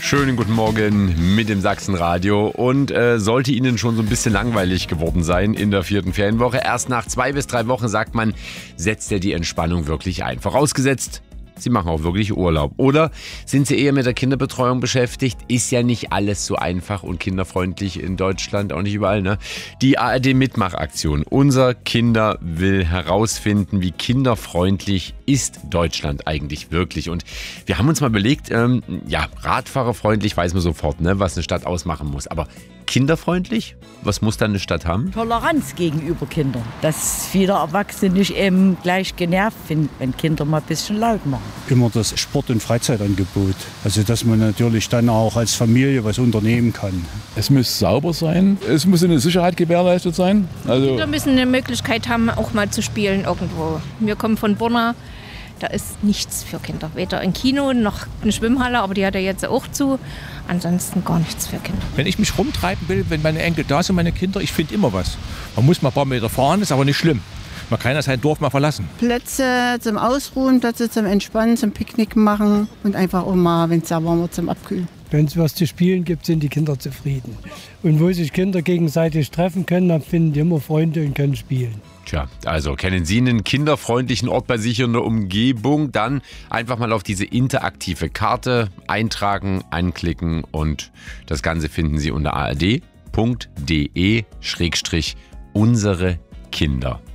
Schönen guten Morgen mit dem Sachsenradio. Und sollte Ihnen schon so ein bisschen langweilig geworden sein in der 4. Ferienwoche, erst nach 2 bis 3 Wochen, sagt man, setzt er die Entspannung wirklich ein. Vorausgesetzt, Sie machen auch wirklich Urlaub. Oder sind Sie eher mit der Kinderbetreuung beschäftigt? Ist ja nicht alles so einfach und kinderfreundlich in Deutschland, auch nicht überall, ne? Die ARD-Mitmachaktion. Unser Kinder will herausfinden, wie kinderfreundlich ist Deutschland eigentlich wirklich. Und wir haben uns mal überlegt, radfahrerfreundlich weiß man sofort, ne, was eine Stadt ausmachen muss. Aber kinderfreundlich? Was muss dann eine Stadt haben? Toleranz gegenüber Kindern. Dass viele Erwachsene nicht eben gleich genervt sind, wenn Kinder mal ein bisschen laut machen. Immer das Sport- und Freizeitangebot. Also dass man natürlich dann auch als Familie was unternehmen kann. Es muss sauber sein. Es muss eine Sicherheit gewährleistet sein. Kinder müssen eine Möglichkeit haben, auch mal zu spielen irgendwo. Wir kommen von Borna. Da ist nichts für Kinder. Weder ein Kino noch eine Schwimmhalle, aber die hat ja jetzt auch zu. Ansonsten gar nichts für Kinder. Wenn ich mich rumtreiben will, wenn meine Enkel da sind, meine Kinder, ich finde immer was. Man muss mal ein paar Meter fahren, ist aber nicht schlimm. Man kann ja sein Dorf mal verlassen. Plätze zum Ausruhen, Plätze zum Entspannen, zum Picknick machen und einfach auch mal, wenn es da warm wird, zum Abkühlen. Wenn es was zu spielen gibt, sind die Kinder zufrieden. Und wo sich Kinder gegenseitig treffen können, dann finden die immer Freunde und können spielen. Tja, also kennen Sie einen kinderfreundlichen Ort bei sich in der Umgebung? Dann einfach mal auf diese interaktive Karte eintragen, anklicken und das Ganze finden Sie unter ard.de/unsere Kinder.